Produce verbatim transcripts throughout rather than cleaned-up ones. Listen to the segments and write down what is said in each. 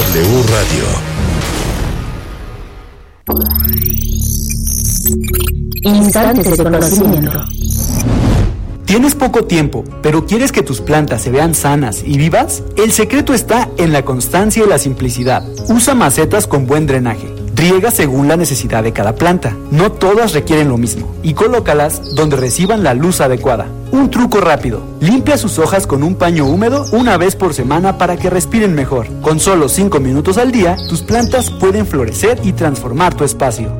W Radio. Instantes de conocimiento. ¿Tienes poco tiempo, pero quieres que tus plantas se vean sanas y vivas? El secreto está en la constancia y la simplicidad. Usa macetas con buen drenaje. Riega según la necesidad de cada planta. No todas requieren lo mismo. Y colócalas donde reciban la luz adecuada. Un truco rápido. Limpia sus hojas con un paño húmedo una vez por semana para que respiren mejor. Con solo cinco minutos al día, tus plantas pueden florecer y transformar tu espacio.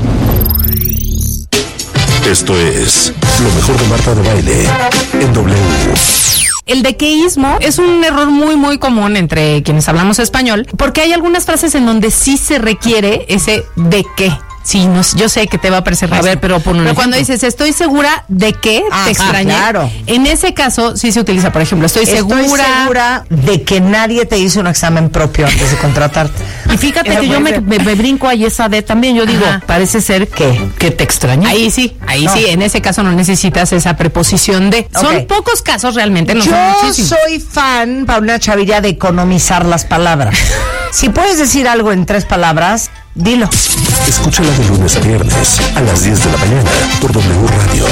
Esto es lo mejor de Marta de Baile en W. El dequeísmo es un error muy muy común entre quienes hablamos español, porque hay algunas frases en donde sí se requiere ese de qué. Sí, no, yo sé que te va a parecer raro. A ver, pero por un Pero cuando dices, estoy segura de que Ajá, te extrañé, claro. En ese caso sí se utiliza, por ejemplo, estoy, Estoy segura... segura de que nadie te hizo un examen propio antes de contratarte. Y fíjate que yo me, me, me brinco ahí esa de también, yo digo, Ajá. parece ser que, que te extrañé. Ahí sí, ahí No. sí, en ese caso no necesitas esa preposición de. Ok. Son pocos casos realmente, no Yo son muchísimos. soy fan, Paulina Chavirría, de economizar las palabras. Si puedes decir algo en tres palabras, dilo. Escúchala de lunes a viernes a las diez de la mañana por W Radio.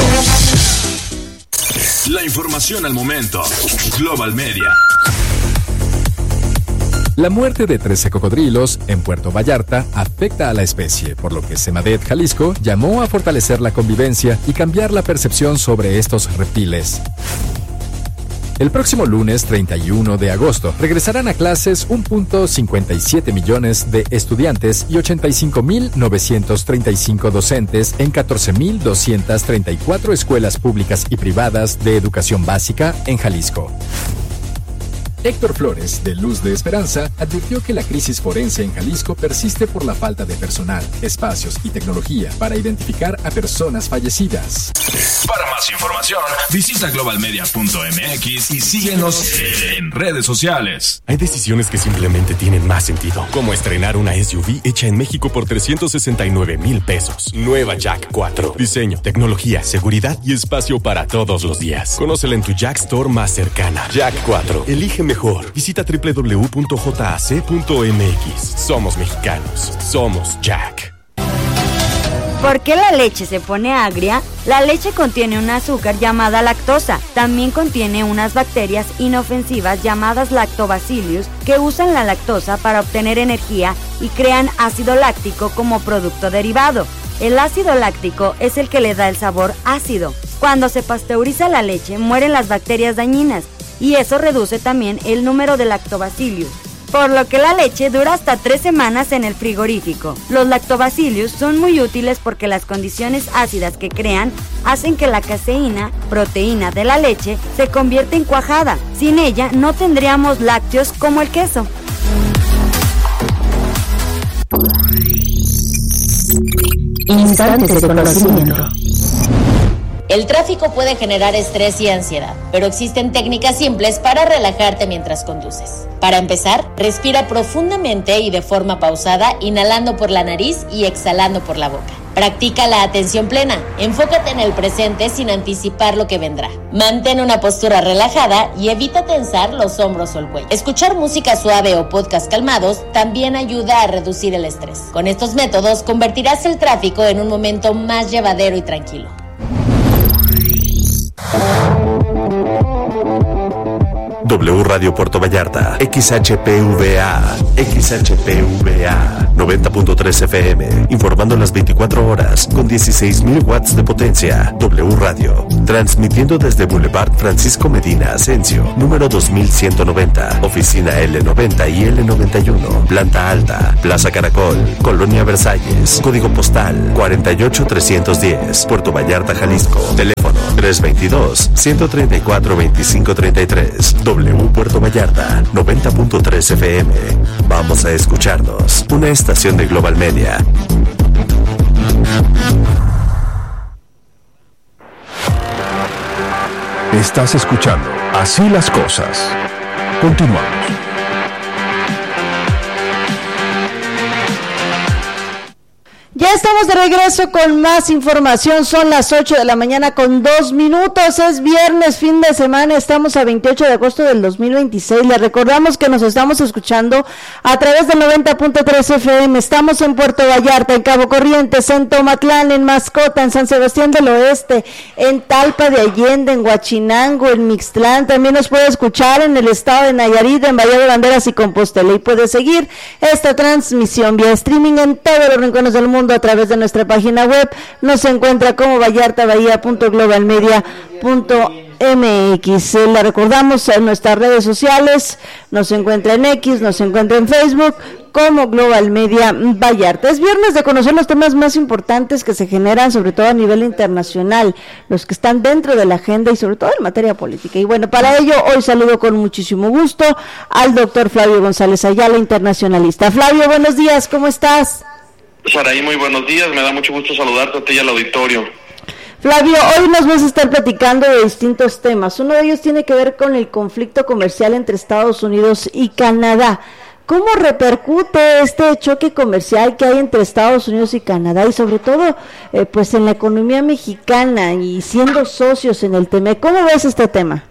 La información al momento. Global Media. La muerte de trece cocodrilos en Puerto Vallarta afecta a la especie, por lo que Semadet Jalisco llamó a fortalecer la convivencia y cambiar la percepción sobre estos reptiles. El próximo lunes treinta y uno de agosto regresarán a clases uno punto cincuenta y siete millones de estudiantes y ochenta y cinco mil novecientos treinta y cinco docentes en catorce mil doscientas treinta y cuatro escuelas públicas y privadas de educación básica en Jalisco. Héctor Flores, de Luz de Esperanza, advirtió que la crisis forense en Jalisco persiste por la falta de personal, espacios y tecnología para identificar a personas fallecidas. Para más información, visita global media punto m x y síguenos en redes sociales. Hay decisiones que simplemente tienen más sentido, como estrenar una S U V hecha en México por trescientos sesenta y nueve mil pesos. Nueva Jack cuatro. Diseño, tecnología, seguridad y espacio para todos los días. Conócela en tu Jack Store más cercana. Jack cuatro. Elige mejor. Visita doble u doble u doble u punto j a c punto m x. Somos mexicanos. Somos Jack. ¿Por qué la leche se pone agria? La leche contiene un azúcar llamada lactosa. También contiene unas bacterias inofensivas llamadas lactobacillus que usan la lactosa para obtener energía y crean ácido láctico como producto derivado. El ácido láctico es el que le da el sabor ácido. Cuando se pasteuriza la leche, mueren las bacterias dañinas y eso reduce también el número de lactobacillus, por lo que la leche dura hasta tres semanas en el frigorífico. Los lactobacillus son muy útiles porque las condiciones ácidas que crean hacen que la caseína, proteína de la leche, se convierta en cuajada. Sin ella no tendríamos lácteos como el queso. Instantes de conocimiento. El tráfico puede generar estrés y ansiedad, pero existen técnicas simples para relajarte mientras conduces. Para empezar, respira profundamente y de forma pausada, inhalando por la nariz y exhalando por la boca. Practica la atención plena. Enfócate en el presente sin anticipar lo que vendrá. Mantén una postura relajada y evita tensar los hombros o el cuello. Escuchar música suave o podcast calmados también ayuda a reducir el estrés. Con estos métodos convertirás el tráfico en un momento más llevadero y tranquilo. W Radio Puerto Vallarta, X H P V A, X H P V A, noventa punto tres F M, informando las veinticuatro horas, con dieciséis mil watts de potencia. W Radio, transmitiendo desde Boulevard Francisco Medina Asensio, número dos mil ciento noventa, oficina L noventa y L noventa y uno, planta alta, Plaza Caracol, Colonia Versalles, código postal cuarenta y ocho trescientos diez, Puerto Vallarta, Jalisco, teléfono tres dos dos, uno tres cuatro, dos cinco tres tres. W Puerto Vallarta, noventa punto tres F M. Vamos a escucharnos. Una estación de Global Media. Estás escuchando Así las Cosas. Continuamos. Ya estamos estamos de regreso con más información. Son las ocho de la mañana con dos minutos. Es viernes, fin de semana. Estamos a veintiocho de agosto del dos mil veintiséis. Les recordamos que nos estamos escuchando a través del noventa punto tres F M. Estamos en Puerto Vallarta, en Cabo Corrientes, en Tomatlán, en Mascota, en San Sebastián del Oeste, en Talpa de Allende, en Huachinango, en Mixtlán. También nos puede escuchar en el estado de Nayarit, en Bahía de Banderas y Compostela. Y puede seguir esta transmisión vía streaming en todos los rincones del mundo a través de nuestra página web. Nos encuentra como vallartabahía punto global media punto m x. La recordamos en nuestras redes sociales. Nos encuentra en X, nos encuentra en Facebook como Global Media Vallarta. Es viernes de conocer los temas más importantes que se generan, sobre todo a nivel internacional, los que están dentro de la agenda y sobre todo en materia política. Y bueno, para ello hoy saludo con muchísimo gusto al doctor Flavio González Ayala, internacionalista. Flavio, buenos días, ¿cómo estás? Saraí, muy buenos días, me da mucho gusto saludarte a ti y al auditorio. Flavio, hoy nos vas a estar platicando de distintos temas. Uno de ellos tiene que ver con el conflicto comercial entre Estados Unidos y Canadá. ¿Cómo repercute este choque comercial que hay entre Estados Unidos y Canadá y sobre todo eh, pues en la economía mexicana y siendo socios en el T M E C? ¿Cómo ves este tema?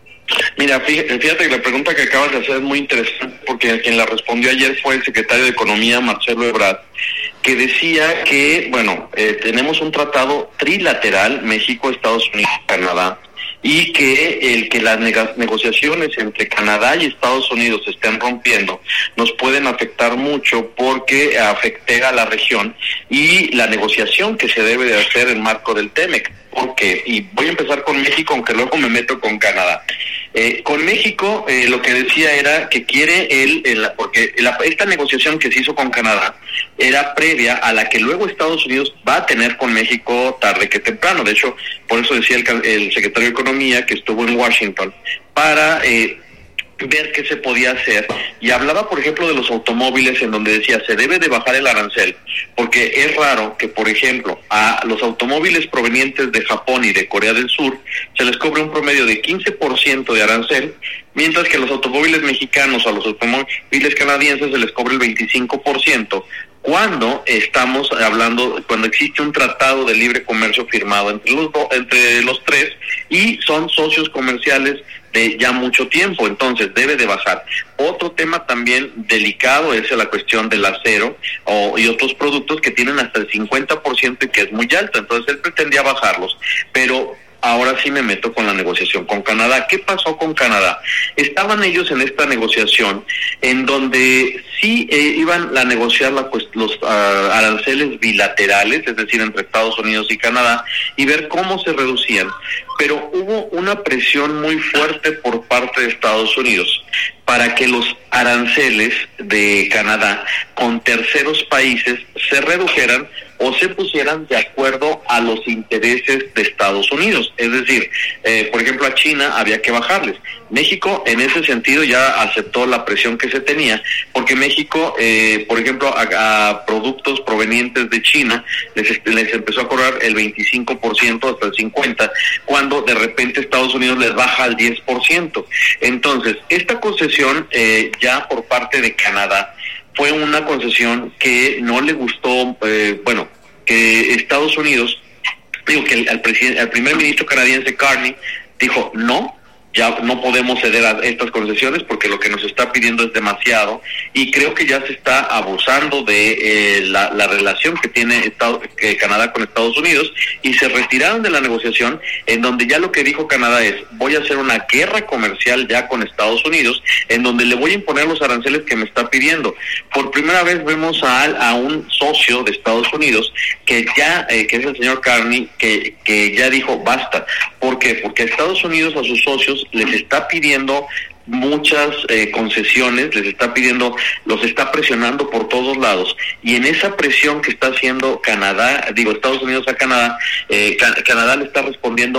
Mira, fíjate que la pregunta que acabas de hacer es muy interesante porque quien la respondió ayer fue el secretario de Economía, Marcelo Ebrard, que decía que, bueno, eh, tenemos un tratado trilateral, México, Estados Unidos y Canadá, y que el que las neg- negociaciones entre Canadá y Estados Unidos se estén rompiendo nos pueden afectar mucho porque afecte a la región y la negociación que se debe de hacer en marco del T M E C. ¿Por qué? Y voy a empezar con México, aunque luego me meto con Canadá. Eh, con México eh, lo que decía era que quiere él, el, porque la, esta negociación que se hizo con Canadá era previa a la que luego Estados Unidos va a tener con México tarde que temprano. De hecho, por eso decía el, el secretario de Economía que estuvo en Washington para eh, ver qué se podía hacer, y hablaba por ejemplo de los automóviles, en donde decía se debe de bajar el arancel, porque es raro que por ejemplo a los automóviles provenientes de Japón y de Corea del Sur se les cobre un promedio de quince por ciento de arancel, mientras que a los automóviles mexicanos o a los automóviles canadienses se les cobre el veinticinco por ciento, cuando estamos hablando, cuando existe un tratado de libre comercio firmado entre los do, entre los tres y son socios comerciales de ya mucho tiempo, entonces debe de bajar. Otro tema también delicado es la cuestión del acero o, y otros productos que tienen hasta el cincuenta por ciento y que es muy alto, entonces él pretendía bajarlos, pero ahora sí me meto con la negociación con Canadá. ¿Qué pasó con Canadá? Estaban ellos en esta negociación en donde sí eh, iban a negociar la, pues, los uh, aranceles bilaterales, es decir, entre Estados Unidos y Canadá, y ver cómo se reducían. Pero hubo una presión muy fuerte por parte de Estados Unidos para que los aranceles de Canadá con terceros países se redujeran o se pusieran de acuerdo a los intereses de Estados Unidos. Es decir, eh, por ejemplo, a China había que bajarles. México, en ese sentido, ya aceptó la presión que se tenía, porque México, eh, por ejemplo, a, a productos provenientes de China, les, les empezó a cobrar el veinticinco por ciento hasta el cincuenta por ciento, cuando de repente Estados Unidos les baja al diez por ciento. Entonces, esta concesión eh, ya por parte de Canadá fue una concesión que no le gustó, eh, bueno, que Estados Unidos, digo que el, al, presidente, al primer ministro canadiense Carney dijo no, ya no podemos ceder a estas concesiones porque lo que nos está pidiendo es demasiado, y creo que ya se está abusando de eh, la, la relación que tiene Estado, eh, Canadá con Estados Unidos, y se retiraron de la negociación, en donde ya lo que dijo Canadá es voy a hacer una guerra comercial ya con Estados Unidos, en donde le voy a imponer los aranceles que me está pidiendo. Por primera vez vemos a, a un socio de Estados Unidos que ya, eh, que es el señor Carney, que, que ya dijo basta. ¿Por qué? Porque Estados Unidos a sus socios les está pidiendo muchas eh, concesiones, les está pidiendo, los está presionando por todos lados, y en esa presión que está haciendo Canadá, digo Estados Unidos a Canadá, eh, Can- Canadá le está respondiendo